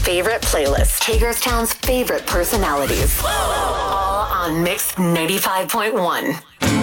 favorite playlists, Hagerstown's favorite personalities. All on Mix 95.1.